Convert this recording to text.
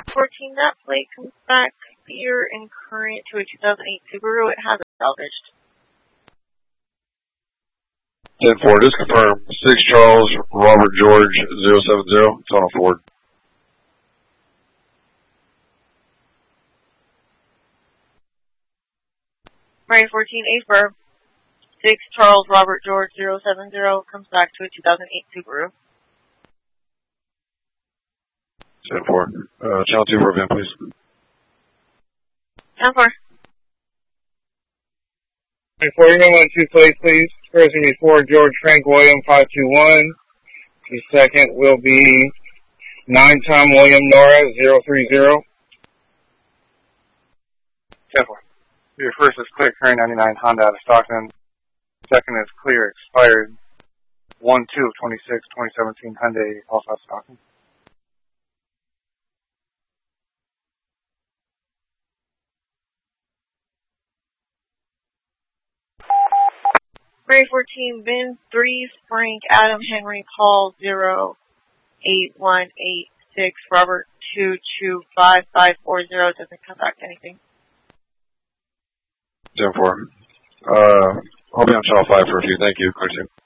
14, that plate comes back clear and current to a 2008 Subaru. It has it salvaged. 10-4, just confirm. 6 Charles, Robert George, 070. It's on a Ford. Friday 14, Affirm. 6 Charles, Robert George, 070. Comes back to a 2008 Subaru. 10-4. Channel 2 for event, please. 10-4. Before you go on 2 plates, please. First will be 4 George Frank William 521. The second will be 9 Tom William Nora 030. 10-4. Your first is clear, current 99 Honda out of Stockton. Second is clear, expired 1/2/26/2017 Hyundai, also out of Stockton. Friday 14, Ben 3 Frank Adam Henry Paul 08186 Robert 225540. Doesn't come back to anything. 10-4. I'll be on channel 5 for a few. Thank you. Clear 2.